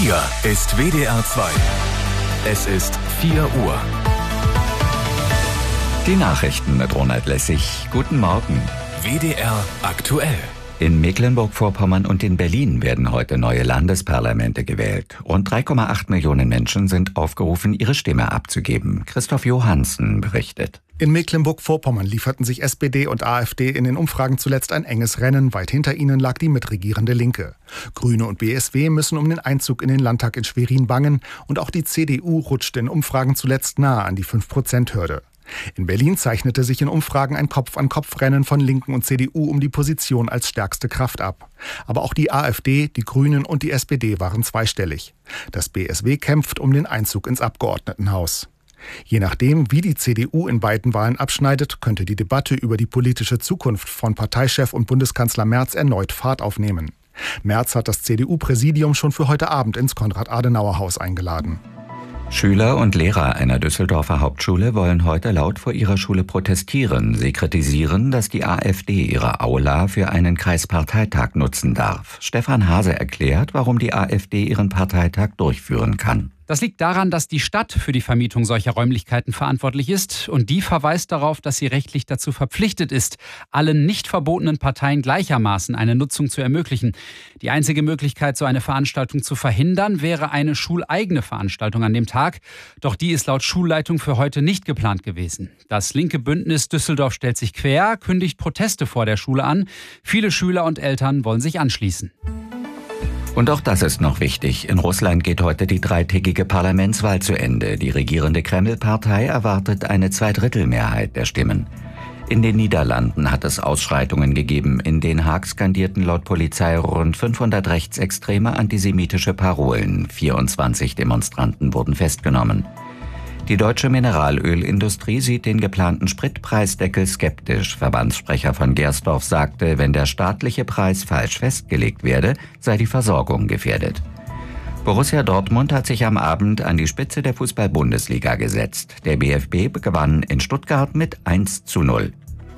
Hier ist WDR 2. Es ist 4 Uhr. Die Nachrichten mit Ronald Lessig. Guten Morgen. WDR aktuell. In Mecklenburg-Vorpommern und in Berlin werden heute neue Landesparlamente gewählt. Rund 3,8 Millionen Menschen sind aufgerufen, ihre Stimme abzugeben. Christoph Johansen berichtet. In Mecklenburg-Vorpommern lieferten sich SPD und AfD in den Umfragen zuletzt ein enges Rennen. Weit hinter ihnen lag die mitregierende Linke. Grüne und BSW müssen um den Einzug in den Landtag in Schwerin bangen. Und auch die CDU rutschte in Umfragen zuletzt nahe an die 5%-Hürde. In Berlin zeichnete sich in Umfragen ein Kopf-an-Kopf-Rennen von Linken und CDU um die Position als stärkste Kraft ab. Aber auch die AfD, die Grünen und die SPD waren zweistellig. Das BSW kämpft um den Einzug ins Abgeordnetenhaus. Je nachdem, wie die CDU in beiden Wahlen abschneidet, könnte die Debatte über die politische Zukunft von Parteichef und Bundeskanzler Merz erneut Fahrt aufnehmen. Merz hat das CDU-Präsidium schon für heute Abend ins Konrad-Adenauer-Haus eingeladen. Schüler und Lehrer einer Düsseldorfer Hauptschule wollen heute laut vor ihrer Schule protestieren. Sie kritisieren, dass die AfD ihre Aula für einen Kreisparteitag nutzen darf. Stefan Hase erklärt, warum die AfD ihren Parteitag durchführen kann. Das liegt daran, dass die Stadt für die Vermietung solcher Räumlichkeiten verantwortlich ist und die verweist darauf, dass sie rechtlich dazu verpflichtet ist, allen nicht verbotenen Parteien gleichermaßen eine Nutzung zu ermöglichen. Die einzige Möglichkeit, so eine Veranstaltung zu verhindern, wäre eine schuleigene Veranstaltung an dem Tag. Doch die ist laut Schulleitung für heute nicht geplant gewesen. Das linke Bündnis Düsseldorf stellt sich quer, kündigt Proteste vor der Schule an. Viele Schüler und Eltern wollen sich anschließen. Und auch das ist noch wichtig. In Russland geht heute die dreitägige Parlamentswahl zu Ende. Die regierende Kreml-Partei erwartet eine Zweidrittelmehrheit der Stimmen. In den Niederlanden hat es Ausschreitungen gegeben. In Den Haag skandierten laut Polizei rund 500 rechtsextreme antisemitische Parolen. 24 Demonstranten wurden festgenommen. Die deutsche Mineralölindustrie sieht den geplanten Spritpreisdeckel skeptisch. Verbandssprecher von Gersdorf sagte, wenn der staatliche Preis falsch festgelegt werde, sei die Versorgung gefährdet. Borussia Dortmund hat sich am Abend an die Spitze der Fußball-Bundesliga gesetzt. Der BFB gewann in Stuttgart mit 1:0.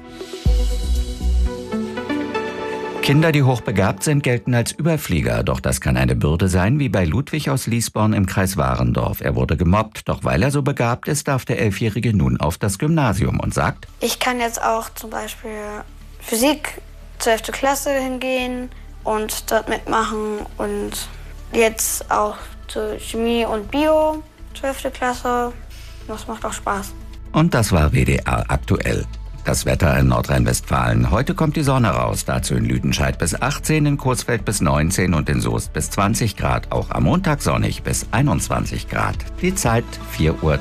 Kinder, die hochbegabt sind, gelten als Überflieger. Doch das kann eine Bürde sein, wie bei Ludwig aus Liesborn im Kreis Warendorf. Er wurde gemobbt, doch weil er so begabt ist, darf der 11-Jährige nun auf das Gymnasium und sagt: Ich kann jetzt auch zum Beispiel Physik 12. Klasse hingehen und dort mitmachen und jetzt auch zu Chemie und Bio 12. Klasse. Das macht auch Spaß. Und das war WDR aktuell. Das Wetter in Nordrhein-Westfalen. Heute kommt die Sonne raus, dazu in Lüdenscheid bis 18, in Coesfeld bis 19 und in Soest bis 20 Grad. Auch am Montag sonnig bis 21 Grad. Die Zeit 4:03 Uhr.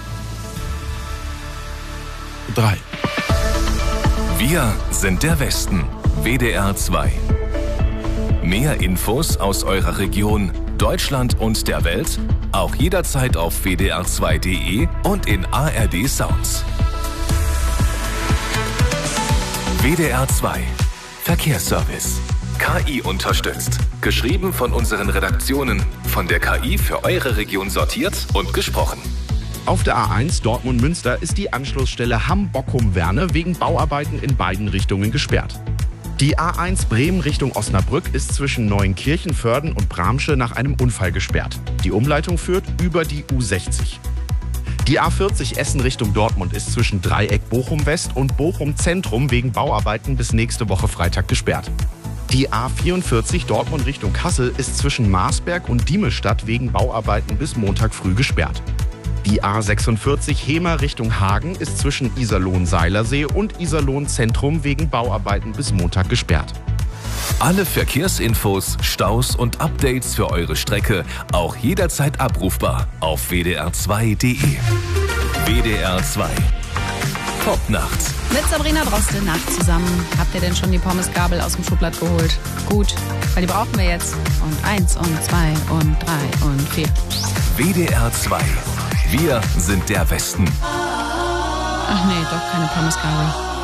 Wir sind der Westen. WDR 2. Mehr Infos aus eurer Region, Deutschland und der Welt auch jederzeit auf wdr2.de und in ARD Sounds. WDR 2 Verkehrsservice. KI unterstützt. Geschrieben von unseren Redaktionen. Von der KI für eure Region sortiert und gesprochen. Auf der A1 Dortmund-Münster ist die Anschlussstelle Hamm-Bockum-Werne wegen Bauarbeiten in beiden Richtungen gesperrt. Die A1 Bremen Richtung Osnabrück ist zwischen Neuenkirchen-Vörden und Bramsche nach einem Unfall gesperrt. Die Umleitung führt über die U60. Die A40 Essen Richtung Dortmund ist zwischen Dreieck Bochum-West und Bochum-Zentrum wegen Bauarbeiten bis nächste Woche Freitag gesperrt. Die A44 Dortmund Richtung Kassel ist zwischen Marsberg und Diemestadt wegen Bauarbeiten bis Montag früh gesperrt. Die A46 Hemer Richtung Hagen ist zwischen Iserlohn-Seilersee und Iserlohn-Zentrum wegen Bauarbeiten bis Montag gesperrt. Alle Verkehrsinfos, Staus und Updates für eure Strecke auch jederzeit abrufbar auf wdr2.de. WDR 2. Top nachts. Mit Sabrina Droste Nacht zusammen. Habt ihr denn schon die Pommesgabel aus dem Schublatt geholt? Gut, weil die brauchen wir jetzt. Und 1 und 2 und 3 und 4. WDR 2. Wir sind der Westen. Ach nee, doch keine Pommesgabel.